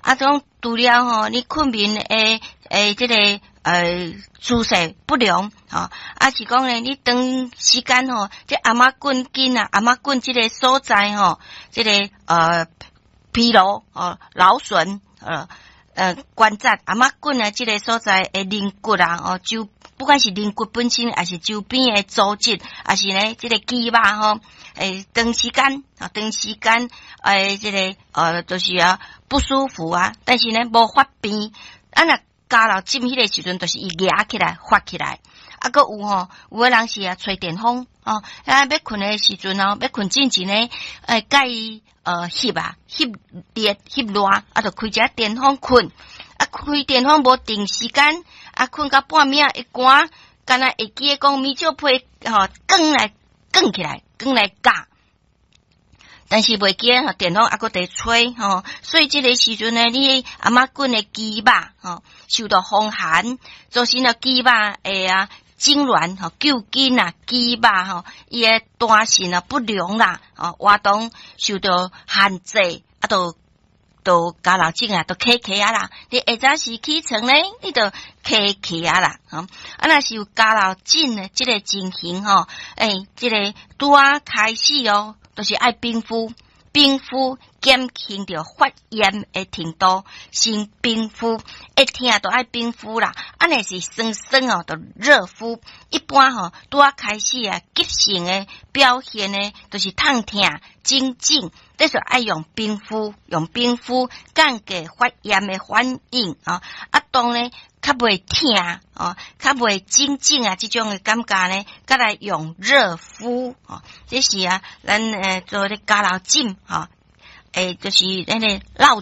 啊，种除了吼，你困眠这个姿势不良啊，是讲呢，你长时间吼，这阿妈棍筋啊，阿妈棍这个所在吼，这个疲劳劳损关节阿妈棍啊，这个所在的韧骨啊，就不管是韧骨本身，还是周边的组织，还是呢这个肌肉吼，长时间这个就是不舒服啊，但是呢无发病，若加到浸迄个时阵，就是伊压起来发起来，搁有的人是吹电风要困的时阵要困之前呢，介意翕热翕热，就开一下电风困，开电风无定时间，困到半暝一关，敢若会记得讲咪少被卷起来夹。但是袂记电风搁得吹所以这个时阵呢，你阿妈棍的肌肉受到风寒，造成了肌肉会痉挛揪筋肌肉伊的弹性不良啦活动受到限制都加老症都卡啦，你下早时起床呢，你就卡啦若是有加老症的这个情形这个拄开始就是爱冰敷减轻着发炎的程度，先冰敷，一天都爱冰敷啦。若是酸就热敷。一般拄开始急性的表现呢，就是痛痛、紧紧，这就爱用冰敷降低发炎的反应当呢较袂痛较袂紧紧这种的感觉呢，再来用热敷这是咱做咧加老症就是那个落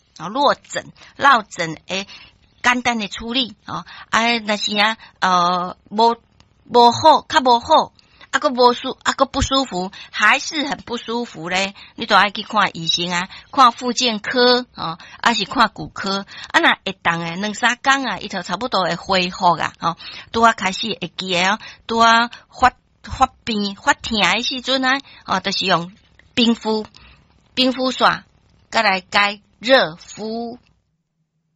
枕简单的处理那是无好还不舒服，还是很不舒服咧，你都要去看医生看复健科还是看骨科若会当的2-3天伊就差不多会恢复拄开始会记得拄发病发痛的时阵就是用冰敷刷，再来改热敷